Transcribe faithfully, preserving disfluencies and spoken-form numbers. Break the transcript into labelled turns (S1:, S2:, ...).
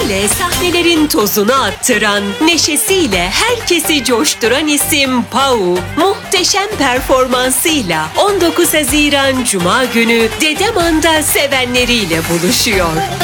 S1: sesiyle sahnelerin tozunu attıran, neşesiyle herkesi coşturan isim Pau, muhteşem performansıyla on dokuz Haziran Cuma günü Dedeman'da sevenleriyle buluşuyor.